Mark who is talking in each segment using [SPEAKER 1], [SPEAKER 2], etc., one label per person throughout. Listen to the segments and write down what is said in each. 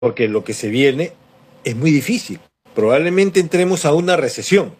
[SPEAKER 1] porque lo que se viene es muy difícil. Probablemente entremos a una recesión.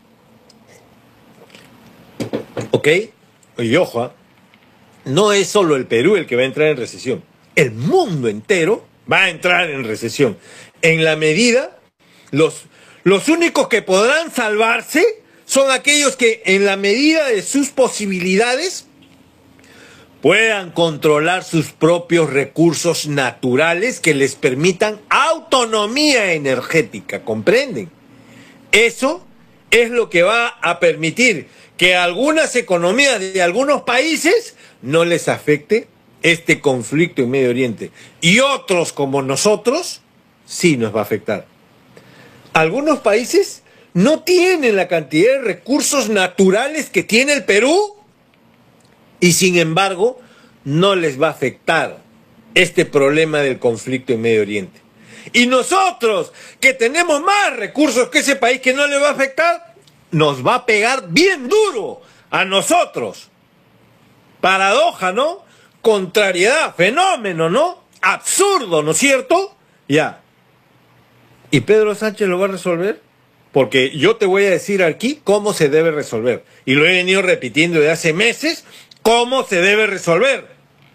[SPEAKER 1] ¿Ok? Y ojo, no es solo el Perú el que va a entrar en recesión. El mundo entero va a entrar en recesión. En la medida, los únicos que podrán salvarse son aquellos que en la medida de sus posibilidades puedan controlar sus propios recursos naturales que les permitan autonomía energética, ¿comprenden? Eso es lo que va a permitir que a algunas economías de algunos países no les afecte este conflicto en Medio Oriente. Y otros como nosotros, sí nos va a afectar. Algunos países no tienen la cantidad de recursos naturales que tiene el Perú y sin embargo no les va a afectar este problema del conflicto en Medio Oriente. Y nosotros, que tenemos más recursos que ese país que no le va a afectar, nos va a pegar bien duro a nosotros. Paradoja, ¿no? Contrariedad, fenómeno, ¿no? Absurdo, ¿no es cierto? Ya. ¿Y Pedro Sánchez lo va a resolver? Porque yo te voy a decir aquí cómo se debe resolver. Y lo he venido repitiendo desde hace meses, cómo se debe resolver.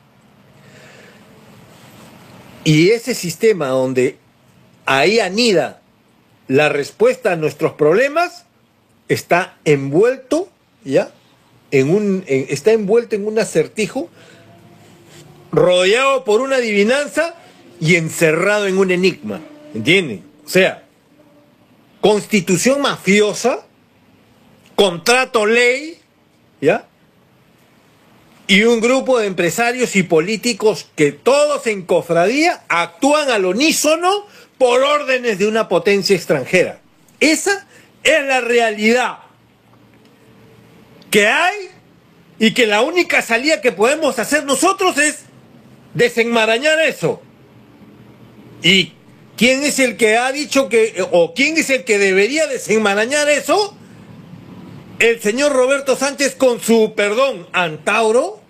[SPEAKER 1] Y ese sistema donde ahí anida la respuesta a nuestros problemas está envuelto, ¿ya? Está envuelto en un acertijo, rodeado por una adivinanza y encerrado en un enigma, ¿entienden? O sea, constitución mafiosa, contrato ley, ¿ya? Y un grupo de empresarios y políticos que todos en cofradía actúan al unísono por órdenes de una potencia extranjera. Esa es la realidad que hay y que la única salida que podemos hacer nosotros es desenmarañar eso. ¿Y quién es el que ha dicho o quién es el que debería desenmarañar eso? El señor Roberto Sánchez con su, perdón, Antauro,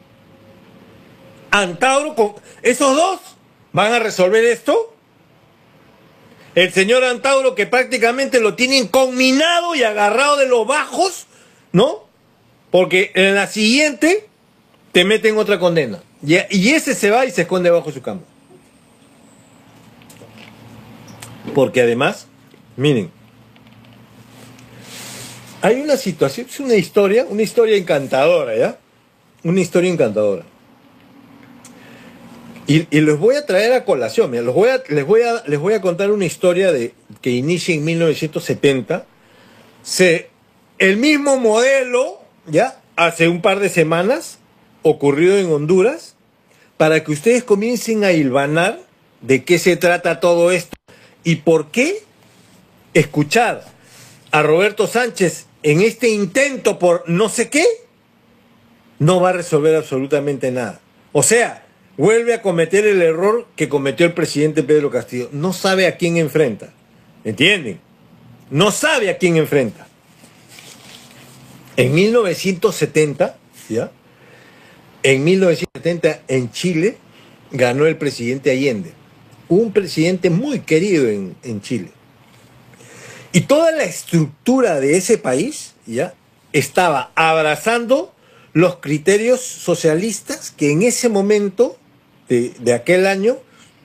[SPEAKER 1] con esos dos van a resolver esto. El señor Antauro que prácticamente lo tienen conminado y agarrado de los bajos, ¿no? Porque en la siguiente te meten otra condena. Y ese se va y se esconde bajo su cama. Porque además, miren, hay una situación, es una historia encantadora, ¿ya? Una historia encantadora. Y les voy a traer a colación, mira, les voy a contar una historia que inicia en 1970. El mismo modelo, ¿ya? Hace un par de semanas, ocurrió en Honduras, para que ustedes comiencen a hilvanar de qué se trata todo esto y por qué escuchar a Roberto Sánchez en este intento por no sé qué, no va a resolver absolutamente nada. O sea, vuelve a cometer el error que cometió el presidente Pedro Castillo. No sabe a quién enfrenta. ¿Entienden? No sabe a quién enfrenta. En 1970, ¿ya? En 1970 en Chile ganó el presidente Allende. Un presidente muy querido en Chile. Y toda la estructura de ese país, ¿ya? Estaba abrazando los criterios socialistas que en ese momento de aquel año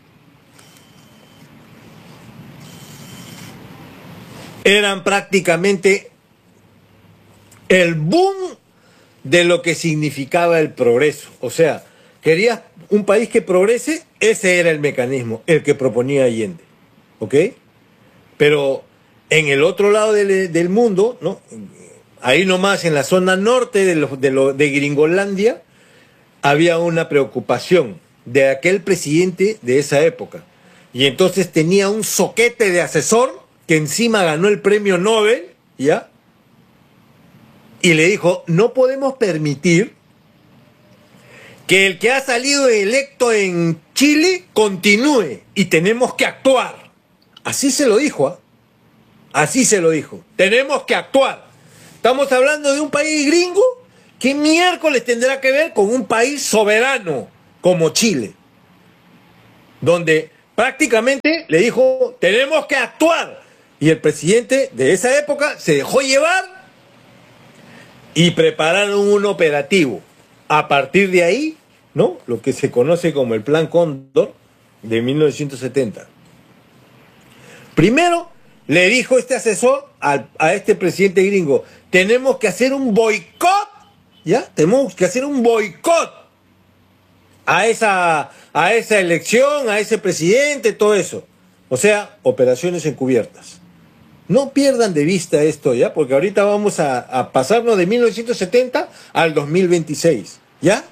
[SPEAKER 1] eran prácticamente el boom de lo que significaba el progreso. O sea, querías un país que progrese, ese era el mecanismo, el que proponía Allende. ¿Ok? Pero en el otro lado del mundo, ¿no? Ahí nomás en la zona norte de Gringolandia, había una preocupación de aquel presidente de esa época. Y entonces tenía un zoquete de asesor que encima ganó el premio Nobel, ¿ya? Y le dijo, no podemos permitir que el que ha salido electo en Chile continúe y tenemos que actuar. Así se lo dijo, ¿ah? Así se lo dijo. Tenemos que actuar. Estamos hablando de un país gringo. ¿Qué miércoles tendrá que ver con un país soberano como Chile? Donde prácticamente le dijo, tenemos que actuar. Y el presidente de esa época se dejó llevar y prepararon un operativo. A partir de ahí, ¿no? Lo que se conoce como el Plan Cóndor de 1970. Primero, le dijo este asesor a este presidente gringo, tenemos que hacer un boicot, ¿ya? Tenemos que hacer un boicot a esa elección, a ese presidente, todo eso. O sea, operaciones encubiertas. No pierdan de vista esto, ¿ya? Porque ahorita vamos a pasarnos de 1970 al 2026, ¿ya?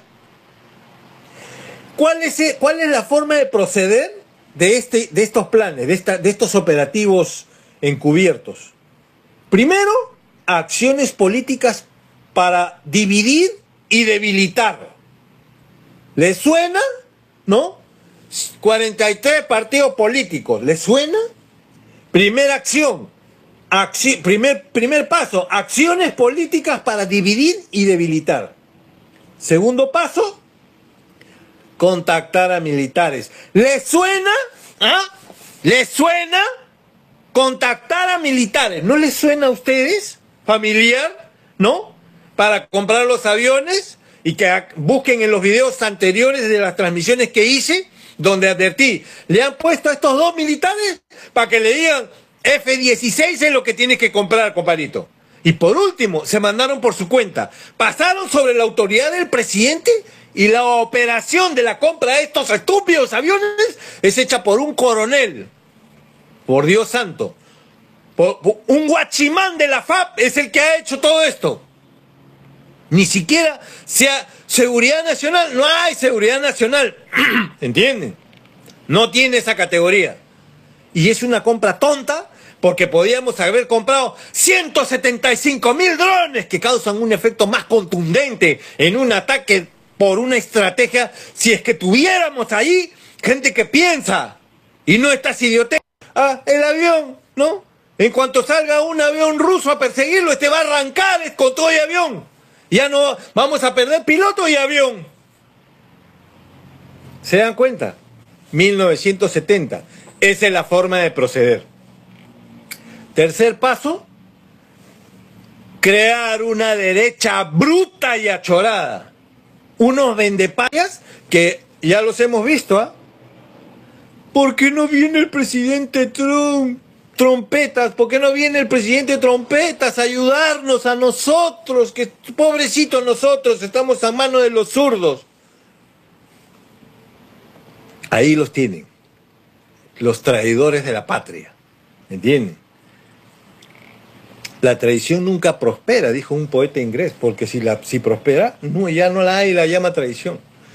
[SPEAKER 1] ¿Cuál es la forma de proceder de estos planes, de estos operativos encubiertos? Primero, acciones políticas para dividir y debilitar. ¿Les suena? ¿No? 43 partidos políticos. ¿Les suena? Primera acción. Primer paso, acciones políticas para dividir y debilitar. Segundo paso, contactar a militares. ¿Les suena? ¿Ah? ¿Les suena? Contactar a militares. ¿No les suena a ustedes? Familiar, ¿no? Para comprar los aviones y que busquen en los videos anteriores de las transmisiones que hice, donde advertí, le han puesto a estos dos militares para que le digan F-16 es lo que tienes que comprar, compadrito. Y por último, se mandaron por su cuenta. Pasaron sobre la autoridad del presidente y la operación de la compra de estos estúpidos aviones es hecha por un coronel. Por Dios santo. Un guachimán de la FAP es el que ha hecho todo esto. Ni siquiera sea seguridad nacional. No hay seguridad nacional. ¿Entienden? No tiene esa categoría. Y es una compra tonta porque podíamos haber comprado 175.000 drones que causan un efecto más contundente en un ataque por una estrategia si es que tuviéramos ahí gente que piensa y no estas idioteces. Ah, el avión, ¿no? En cuanto salga un avión ruso a perseguirlo, este va a arrancar con todo y avión. Ya no vamos a perder piloto y avión. ¿Se dan cuenta? 1970. Esa es la forma de proceder. Tercer paso, crear una derecha bruta y achorada. Unos vendepayas que ya los hemos visto, ¿ah? ¿Por qué no viene el presidente Trump? Trompetas, ¿por qué no viene el presidente Trompetas a ayudarnos a nosotros? Que pobrecitos nosotros, estamos a mano de los zurdos. Ahí los tienen. Los traidores de la patria. ¿Entienden? La traición nunca prospera, dijo un poeta inglés, porque si prospera, no, ya no la hay, la llama traición.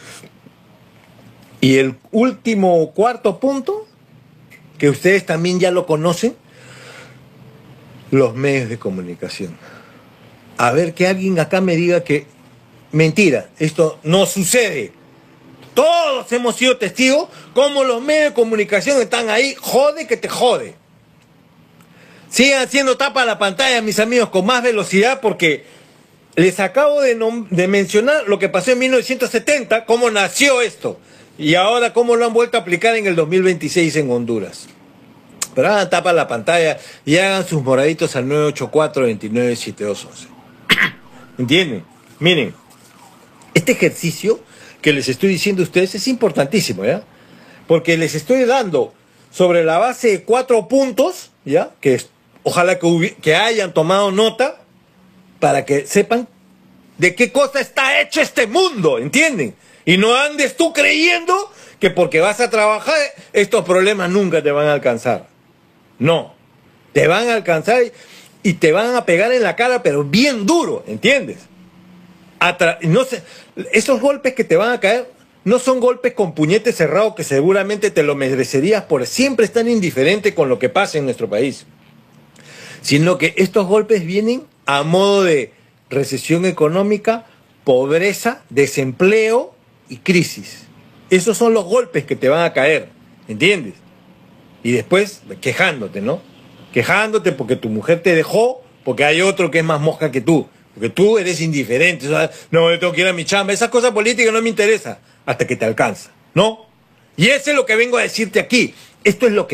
[SPEAKER 1] Y el último cuarto punto, que ustedes también ya lo conocen, los medios de comunicación. A ver que alguien acá me diga que mentira, esto no sucede. Todos hemos sido testigos cómo los medios de comunicación están ahí, jode que te jode. Sigan haciendo tapa a la pantalla, mis amigos, con más velocidad, porque les acabo de mencionar lo que pasó en 1970, cómo nació esto, y ahora cómo lo han vuelto a aplicar en el 2026 en Honduras. Pero hagan tapa a la pantalla y hagan sus moraditos al 984-297211. ¿Entienden? Miren, este ejercicio que les estoy diciendo a ustedes es importantísimo, ¿ya? Porque les estoy dando sobre la base de 4 puntos, ¿ya? Ojalá que hayan tomado nota para que sepan de qué cosa está hecho este mundo, ¿entienden? Y no andes tú creyendo que porque vas a trabajar estos problemas nunca te van a alcanzar. No, te van a alcanzar y te van a pegar en la cara, pero bien duro, ¿entiendes? No sé, esos golpes que te van a caer no son golpes con puñete cerrado que seguramente te lo merecerías por siempre estar indiferente con lo que pasa en nuestro país, sino que estos golpes vienen a modo de recesión económica, pobreza, desempleo y crisis. Esos son los golpes que te van a caer, ¿entiendes? Y después quejándote, ¿no? Quejándote porque tu mujer te dejó, porque hay otro que es más mosca que tú, porque tú eres indiferente, o sea, no, yo tengo que ir a mi chamba, esa cosa política no me interesa, hasta que te alcanza, ¿no? Y eso es lo que vengo a decirte aquí. Esto es lo que